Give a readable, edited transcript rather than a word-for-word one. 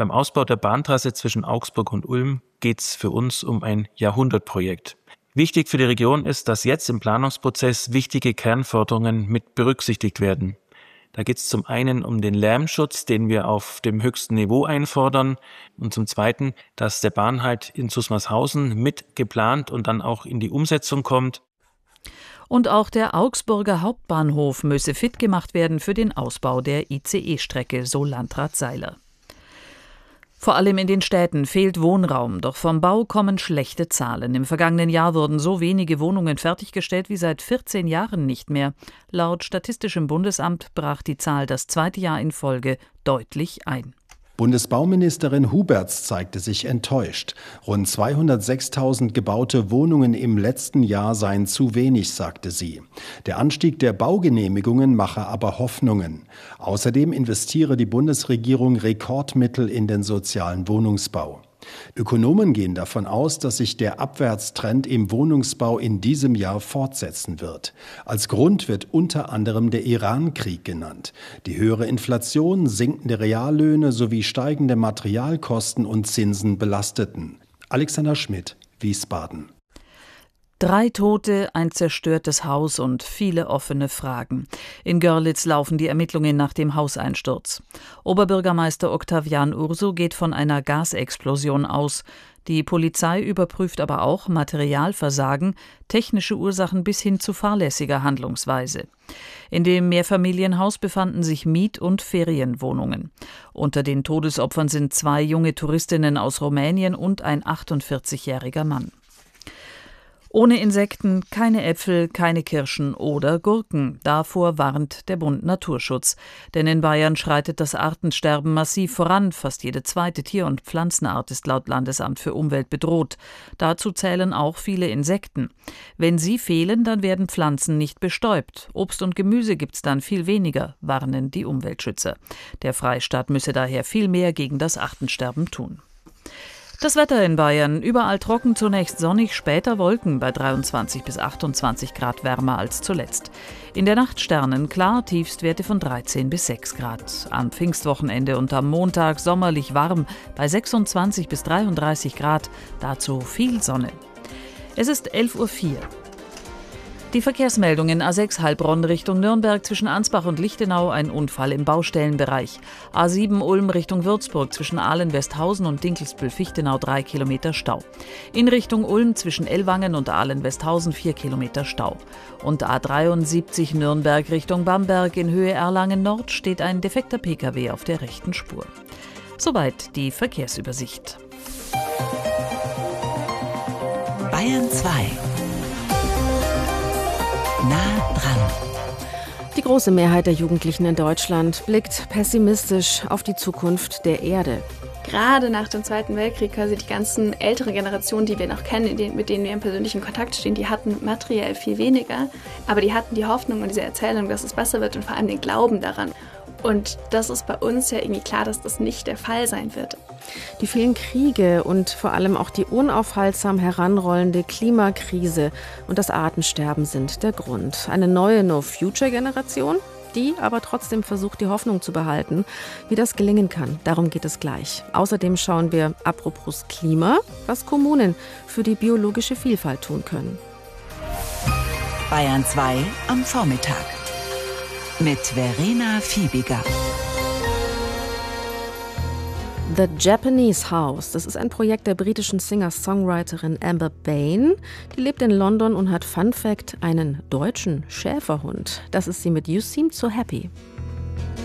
Beim Ausbau der Bahntrasse zwischen Augsburg und Ulm geht es für uns um ein Jahrhundertprojekt. Wichtig für die Region ist, dass jetzt im Planungsprozess wichtige Kernforderungen mit berücksichtigt werden. Da geht es zum einen um den Lärmschutz, den wir auf dem höchsten Niveau einfordern, und zum zweiten, dass der Bahnhalt in Susmarshausen mit geplant und dann auch in die Umsetzung kommt. Und auch der Augsburger Hauptbahnhof müsse fit gemacht werden für den Ausbau der ICE-Strecke, so Landrat Seiler. Vor allem in den Städten fehlt Wohnraum, doch vom Bau kommen schlechte Zahlen. Im vergangenen Jahr wurden so wenige Wohnungen fertiggestellt wie seit 14 Jahren nicht mehr. Laut Statistischem Bundesamt brach die Zahl das zweite Jahr in Folge deutlich ein. Bundesbauministerin Huberts zeigte sich enttäuscht. Rund 206.000 gebaute Wohnungen im letzten Jahr seien zu wenig, sagte sie. Der Anstieg der Baugenehmigungen mache aber Hoffnungen. Außerdem investiere die Bundesregierung Rekordmittel in den sozialen Wohnungsbau. Ökonomen gehen davon aus, dass sich der Abwärtstrend im Wohnungsbau in diesem Jahr fortsetzen wird. Als Grund wird unter anderem der Iran-Krieg genannt. Die höhere Inflation, sinkende Reallöhne sowie steigende Materialkosten und Zinsen belasteten. Alexander Schmidt, Wiesbaden. 3 Tote, ein zerstörtes Haus und viele offene Fragen. In Görlitz laufen die Ermittlungen nach dem Hauseinsturz. Oberbürgermeister Octavian Urso geht von einer Gasexplosion aus. Die Polizei überprüft aber auch Materialversagen, technische Ursachen bis hin zu fahrlässiger Handlungsweise. In dem Mehrfamilienhaus befanden sich Miet- und Ferienwohnungen. Unter den Todesopfern sind 2 junge Touristinnen aus Rumänien und ein 48-jähriger Mann. Ohne Insekten keine Äpfel, keine Kirschen oder Gurken. Davor warnt der Bund Naturschutz. Denn in Bayern schreitet das Artensterben massiv voran. Fast jede zweite Tier- und Pflanzenart ist laut Landesamt für Umwelt bedroht. Dazu zählen auch viele Insekten. Wenn sie fehlen, dann werden Pflanzen nicht bestäubt. Obst und Gemüse gibt's dann viel weniger, warnen die Umweltschützer. Der Freistaat müsse daher viel mehr gegen das Artensterben tun. Das Wetter in Bayern, überall trocken, zunächst sonnig, später Wolken bei 23 bis 28 Grad wärmer als zuletzt. In der Nacht Sternen klar, Tiefstwerte von 13 bis 6 Grad. Am Pfingstwochenende und am Montag sommerlich warm bei 26 bis 33 Grad, dazu viel Sonne. Es ist 11:04 Uhr. Die Verkehrsmeldungen: A6 Heilbronn Richtung Nürnberg zwischen Ansbach und Lichtenau ein Unfall im Baustellenbereich. A7 Ulm Richtung Würzburg zwischen Ahlen-Westhausen und Dinkelsbühl-Fichtenau 3 Kilometer Stau. In Richtung Ulm zwischen Ellwangen und Ahlen-Westhausen 4 Kilometer Stau. Und A73 Nürnberg Richtung Bamberg in Höhe Erlangen Nord steht ein defekter Pkw auf der rechten Spur. Soweit die Verkehrsübersicht. Bayern 2 nah dran. Die große Mehrheit der Jugendlichen in Deutschland blickt pessimistisch auf die Zukunft der Erde. Gerade nach dem Zweiten Weltkrieg, also die ganzen ältere Generationen, die wir noch kennen, mit denen wir im persönlichen Kontakt stehen, die hatten materiell viel weniger, aber die hatten die Hoffnung und diese Erzählung, dass es besser wird und vor allem den Glauben daran. Und das ist bei uns ja irgendwie klar, dass das nicht der Fall sein wird. Die vielen Kriege und vor allem auch die unaufhaltsam heranrollende Klimakrise und das Artensterben sind der Grund. Eine neue No-Future-Generation, die aber trotzdem versucht, die Hoffnung zu behalten. Wie das gelingen kann, darum geht es gleich. Außerdem schauen wir, apropos Klima, was Kommunen für die biologische Vielfalt tun können. Bayern 2 am Vormittag mit Verena Fiebiger. The Japanese House, das ist ein Projekt der britischen Singer-Songwriterin Amber Bain. Die lebt in London und hat, Fun Fact, einen deutschen Schäferhund. Das ist sie mit You Seem So Happy.